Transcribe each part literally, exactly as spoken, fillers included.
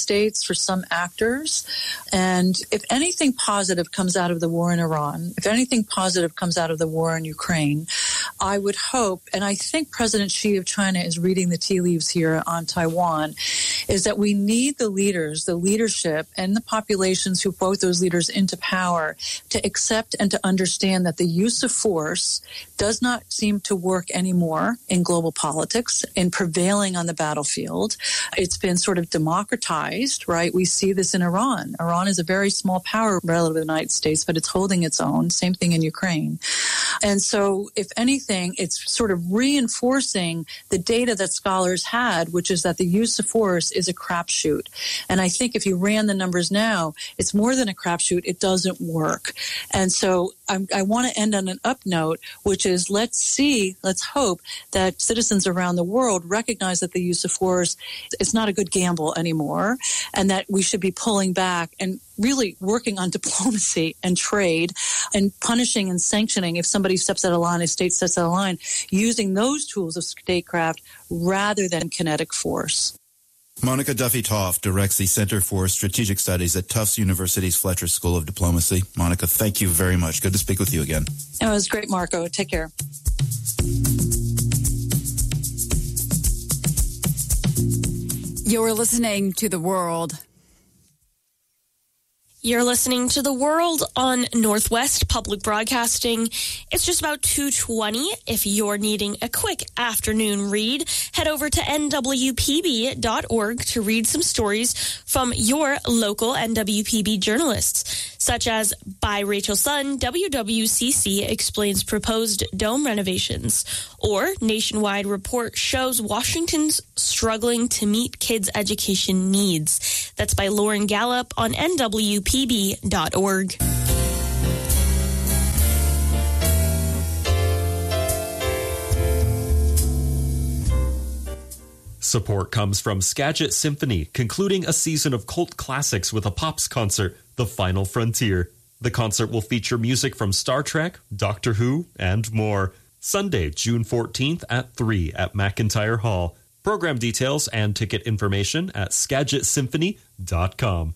States, for some actors. And if anything positive comes out of the war in Iran, if anything positive comes out of the war in Ukraine, I would hope, and I think President Xi of China is reading the tea leaves here on Taiwan, is that we need the leaders, the leadership, and the populations who vote those leaders into power to accept and to understand that the use of force does not seem to work anymore in global politics, in prevailing on the battlefield. It's been sort of democratized, right? We see this in Iran. Iran is a very small power relative to the United States, but it's holding its own. Same thing in Ukraine. And so, if anything, it's sort of reinforcing the data that scholars had, which is that the use of force is a crapshoot. And I think if you ran the numbers now, it's more than a crapshoot. It doesn't work. And so I'm, I want to end on an up note, which is let's see, let's hope that citizens around the world recognize that the use of force is not a good gamble anymore, and that we should be pulling back and really working on diplomacy and trade and punishing and sanctioning if somebody steps out of line, if state steps out of line, using those tools of statecraft rather than kinetic force. Monica Duffy-Toft directs the Center for Strategic Studies at Tufts University's Fletcher School of Diplomacy. Monica, thank you very much. Good to speak with you again. It was great, Marco. Take care. You're listening to The World. You're listening to The World on Northwest Public Broadcasting. It's just about two twenty. If you're needing a quick afternoon read, head over to N W P B dot org to read some stories from your local N W P B journalists, such as By Rachel Sun, W W C C explains proposed dome renovations, or Nationwide Report shows Washington's struggling to meet kids' education needs. That's by Lauren Gallup on N W P B dot org. Support comes from Skagit Symphony, concluding a season of cult classics with a Pops concert, The Final Frontier. The concert will feature music from Star Trek, Doctor Who, and more. Sunday, June fourteenth at three at McIntyre Hall. Program details and ticket information at skagit symphony dot com.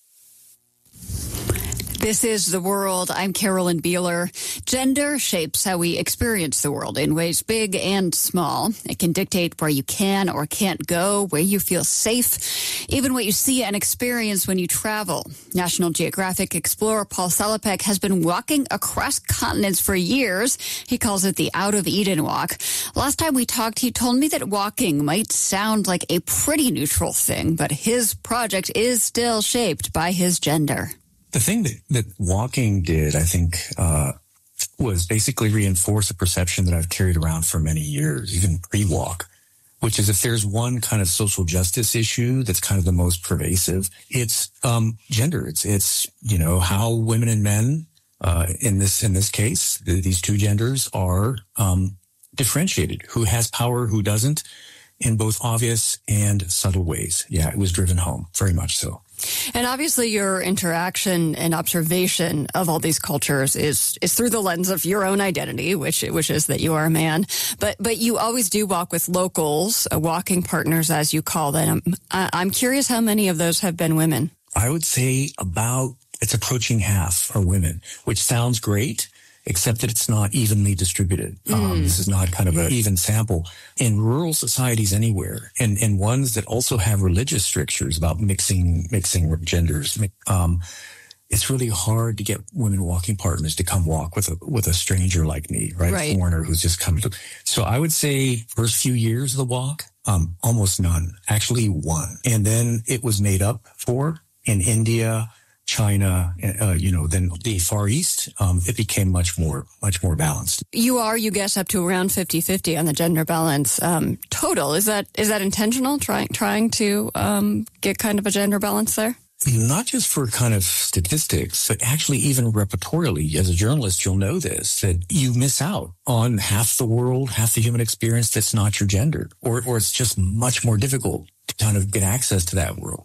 This is The World. I'm Carolyn Beeler. Gender shapes how we experience the world in ways big and small. It can dictate where you can or can't go, where you feel safe, even what you see and experience when you travel. National Geographic explorer Paul Salopek has been walking across continents for years. He calls it the Out of Eden Walk. Last time we talked, he told me that walking might sound like a pretty neutral thing, but his project is still shaped by his gender. The thing that, that walking did, I think, uh, was basically reinforce a perception that I've carried around for many years, even pre-walk, which is if there's one kind of social justice issue that's kind of the most pervasive, it's um, gender. It's, it's you know, how women and men, uh, in this in this case, the, these two genders are um, differentiated. Who has power, who doesn't, in both obvious and subtle ways. Yeah, it was driven home, very much so. And obviously your interaction and observation of all these cultures is is through the lens of your own identity, which which is that you are a man. But but you always do walk with locals, uh, walking partners, as you call them. I, I'm curious how many of those have been women. I would say about, it's approaching half are women, which sounds great, except that it's not evenly distributed. Mm. Um, this is not kind of an even sample. In rural societies anywhere, and, and ones that also have religious strictures about mixing mixing genders, um, it's really hard to get women walking partners to come walk with a with a stranger like me, right? right. A foreigner who's just come to. So I would say first few years of the walk, um, almost none, actually one. And then it was made up for in India, China, uh, you know, then the Far East, um, it became much more, much more balanced. You are, you guess, up to around fifty-fifty on the gender balance um, total. Is that is that intentional, trying trying to um, get kind of a gender balance there? Not just for kind of statistics, but actually even repertorially. As a journalist, you'll know this, that you miss out on half the world, half the human experience that's not your gender, or or it's just much more difficult to kind of get access to that world.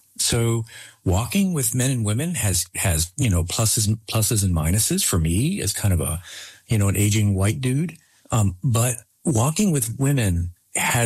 So walking with men and women has, has, you know, pluses, pluses and minuses for me as kind of a, you know, an aging white dude. Um, but walking with women has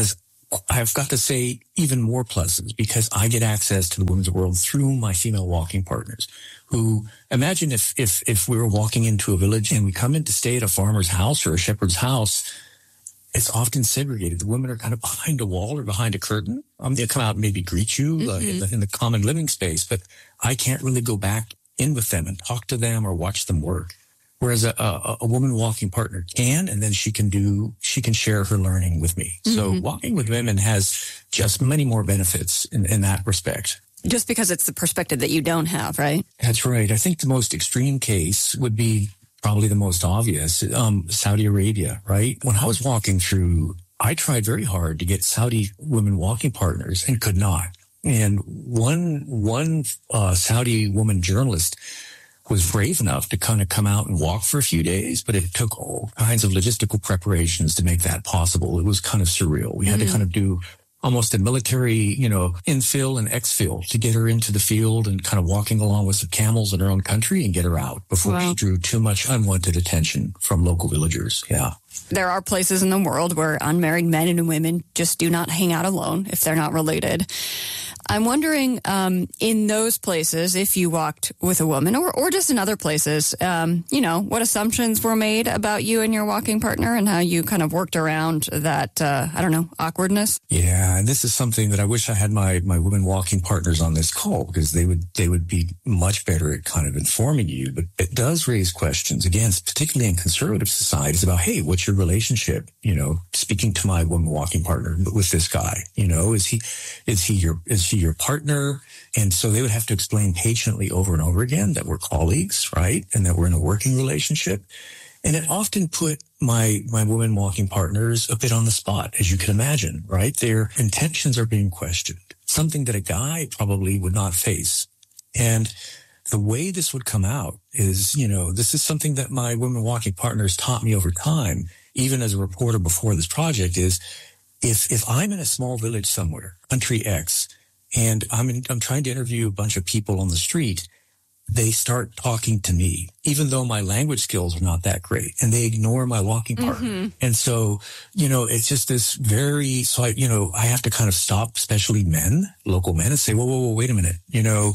I've got to say even more pluses because I get access to the women's world through my female walking partners who imagine if, if, if we were walking into a village and we come in to stay at a farmer's house or a shepherd's house, it's often segregated. The women are kind of behind a wall or behind a curtain. Um, they come out and maybe greet you mm-hmm. uh, in, the, in the common living space, but I can't really go back in with them and talk to them or watch them work. Whereas a, a, a woman walking partner can, and then she can do, she can share her learning with me. Mm-hmm. So walking with women has just many more benefits in, in that respect. Just because it's the perspective that you don't have, right? That's right. I think the most extreme case would be probably the most obvious, um, Saudi Arabia, right? When I was walking through, I tried very hard to get Saudi women walking partners and could not. And one, one, uh, Saudi woman journalist was brave enough to kind of come out and walk for a few days, but it took all kinds of logistical preparations to make that possible. It was kind of surreal. We had mm-hmm. to kind of do almost a military, you know, infill and exfil to get her into the field and kind of walking along with some camels in her own country and get her out before wow. she drew too much unwanted attention from local villagers. Yeah. There are places in the world where unmarried men and women just do not hang out alone if they're not related. I'm wondering, um, in those places, if you walked with a woman or, or just in other places, um, you know, what assumptions were made about you and your walking partner and how you kind of worked around that, uh, I don't know, awkwardness? Yeah. And this is something that I wish I had my, my women walking partners on this call because they would, they would be much better at kind of informing you. But it does raise questions, again, particularly in conservative societies about, hey, what's your relationship? You know, speaking to my woman walking partner with this guy, you know, is he, is he your, is he your partner? And so they would have to explain patiently over and over again that we're colleagues, right? And that we're in a working relationship. And it often put my, my women walking partners a bit on the spot, as you can imagine, right? Their intentions are being questioned, something that a guy probably would not face. And the way this would come out is, you know, this is something that my women walking partners taught me over time, even as a reporter before this project, is if, if I'm in a small village somewhere, country X, and I'm in, I'm trying to interview a bunch of people on the street, they start talking to me, even though my language skills are not that great, and they ignore my walking partner. Mm-hmm. And so, you know, it's just this very, so I, you know, I have to kind of stop, especially men, local men, and say, whoa, whoa, whoa, wait a minute. You know,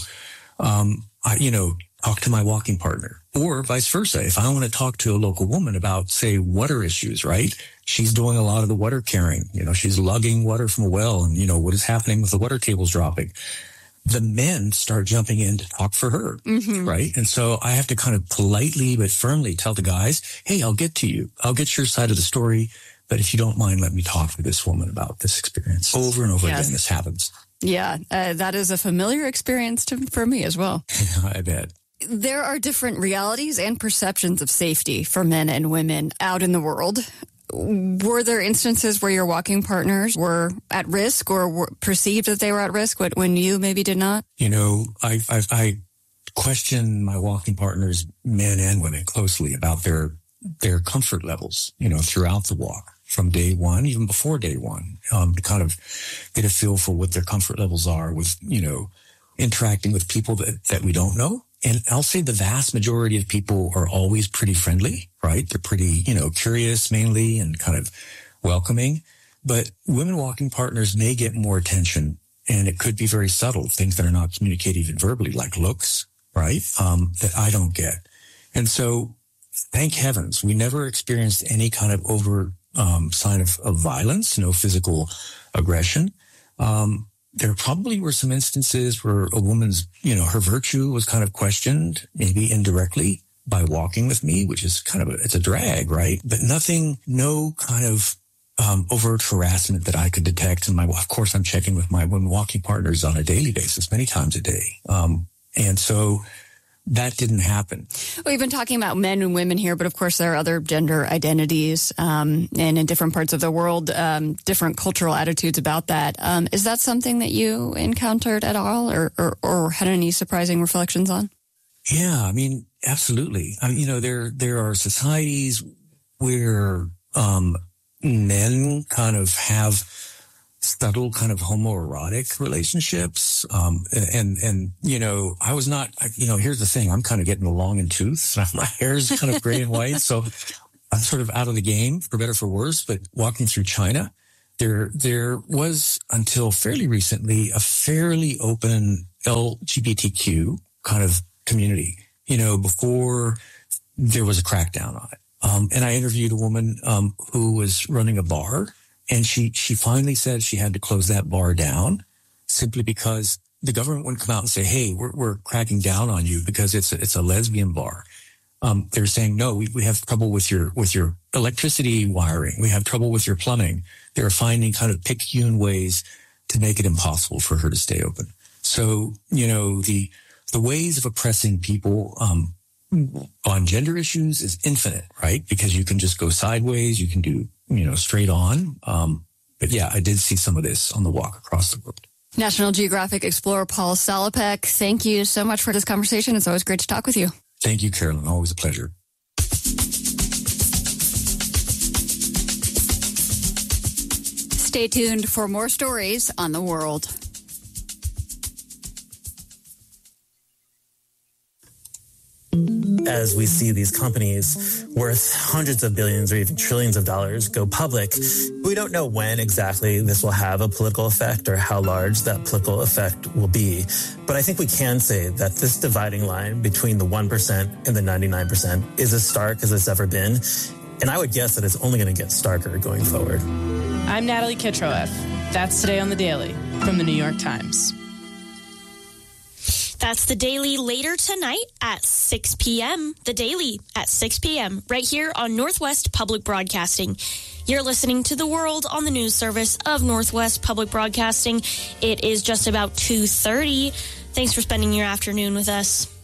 um, I, you know, talk to my walking partner, or vice versa. If I want to talk to a local woman about, say, water issues, right? She's doing a lot of the water carrying, you know, she's lugging water from a well, and, you know, what is happening with the water tables dropping? The men start jumping in to talk for her, mm-hmm. right? And so I have to kind of politely but firmly tell the guys, hey, I'll get to you. I'll get your side of the story. But if you don't mind, let me talk to this woman about this experience. Over and over yes. again, this happens. Yeah, uh, that is a familiar experience to, for me as well. I bet. There are different realities and perceptions of safety for men and women out in the world. Were there instances where your walking partners were at risk or were perceived that they were at risk when you maybe did not? You know, I, I, I question my walking partners, men and women, closely about their their comfort levels, you know, throughout the walk from day one, even before day one, um, to kind of get a feel for what their comfort levels are with, you know, interacting with people that, that we don't know. And I'll say the vast majority of people are always pretty friendly, right? They're pretty, you know, curious mainly and kind of welcoming. But women walking partners may get more attention, and it could be very subtle, things that are not communicated even verbally, like looks, right? Um, that I don't get. And so thank heavens, we never experienced any kind of overt um, sign of, of violence, no physical aggression. Um, There probably were some instances where a woman's, you know, her virtue was kind of questioned, maybe indirectly by walking with me, which is kind of a, it's a drag, right? But nothing, no kind of um, overt harassment that I could detect. And my, of course, I'm checking with my women walking partners on a daily basis, many times a day. Um, and so that didn't happen. We've been talking about men and women here, but of course there are other gender identities, um, and in different parts of the world, um, different cultural attitudes about that. Um, is that something that you encountered at all, or, or, or had any surprising reflections on? Yeah, I mean, absolutely. I mean, you know, there there are societies where um, men kind of have subtle kind of homoerotic relationships. Um, and, and, you know, I was not, you know, here's the thing. I'm kind of getting long in tooth. My hair's kind of gray and white. So I'm sort of out of the game, for better or for worse. But walking through China, there there was, until fairly recently, a fairly open L G B T Q kind of community, you know, before there was a crackdown on it. Um, and I interviewed a woman um, who was running a bar, and she, she finally said she had to close that bar down simply because the government wouldn't come out and say, hey, we're, we're cracking down on you because it's a, it's a lesbian bar. Um, they're saying, no, we, we have trouble with your, with your electricity wiring. We have trouble with your plumbing. They're finding kind of picayune ways to make it impossible for her to stay open. So, you know, the, the ways of oppressing people, um, on gender issues is infinite, right? Because you can just go sideways. You can do, you know, straight on. Um, but yeah, I did see some of this on the walk across the world. National Geographic explorer Paul Salopek, thank you so much for this conversation. It's always great to talk with you. Thank you, Carolyn. Always a pleasure. Stay tuned for more stories on the world. As we see these companies worth hundreds of billions or even trillions of dollars go public, we don't know when exactly this will have a political effect or how large that political effect will be. But I think we can say that this dividing line between the one percent and the ninety-nine percent is as stark as it's ever been. And I would guess that it's only going to get starker going forward. I'm Natalie Kitroeff. That's Today on the Daily from the New York Times. That's The Daily later tonight at six p.m. The Daily at six p.m. right here on Northwest Public Broadcasting. You're listening to The World on the news service of Northwest Public Broadcasting. It is just about two thirty. Thanks for spending your afternoon with us.